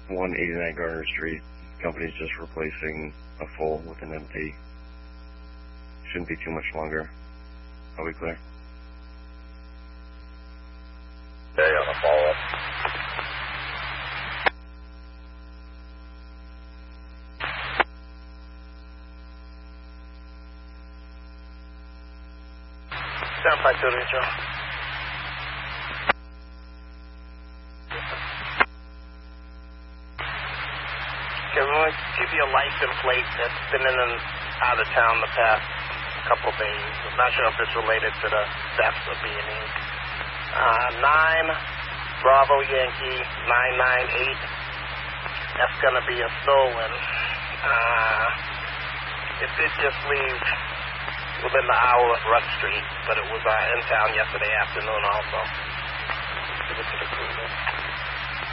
189 Garner Street. Company's just replacing a full with an empty. Shouldn't be too much longer. Are we clear? Okay, on the follow-up. Stand by to Rachel. Okay, we want to give you a license plate that's been in and out of town the past couple of days. I'm not sure if it's related to the thefts of B&E. 9 Bravo Yankee 998. That's going to be a stolen. It did just leave within the hour of Rush Street, but it was in town yesterday afternoon also. Give it to the crew.